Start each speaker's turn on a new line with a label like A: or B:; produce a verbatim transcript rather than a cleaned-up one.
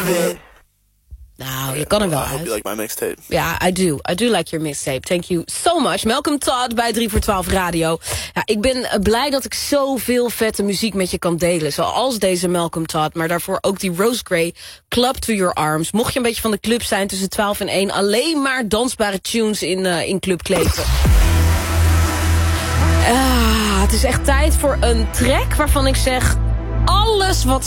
A: it.
B: Nou, je kan er wel
A: I hope
B: uit.
A: you like my mixtape.
B: Ja, I do. I do like your mixtape. Thank you so much. Malcolm Todd bij drie voor twaalf Radio. Ja, ik ben blij dat ik zoveel vette muziek met je kan delen. Zoals deze Malcolm Todd. Maar daarvoor ook die Rose Gray, Club to Your Arms. Mocht je een beetje van de club zijn tussen twaalf en één... alleen maar dansbare tunes in, uh, in Club Kleven. Ah, het is echt tijd voor een track waarvan ik zeg... alles wat